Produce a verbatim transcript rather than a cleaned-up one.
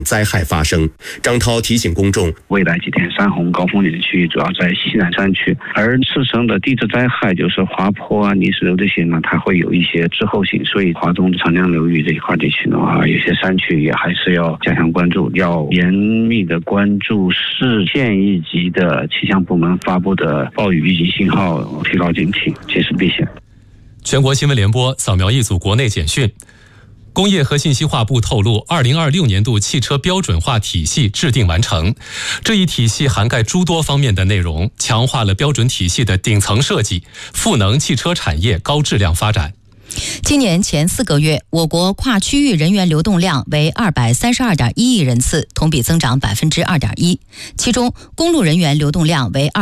灾害发生。张涛提醒公众， 未来几天山洪高风险的区域主要在西南山区，而次生的地质灾害就是滑坡啊、泥石流这些呢，它会有一些滞后性，所以华东长江流域这一块地区的话，有些山区也还是要加强关注，要严密的关注市县一级的气象部门发布的暴雨预警信号，提高警惕，及时避险。 全国新闻联播扫描一组国内简讯。工业和信息化部透露，二零二六年度汽车标准化体系制定完成。这一体系涵盖诸多方面的内容，强化了标准体系的顶层设计，赋能汽车产业高质量发展。 今年前四个月，我国跨区域人员流动量为二百三十二点一亿人次，同比增长百分之二点一。其中，公路人员流动量为二。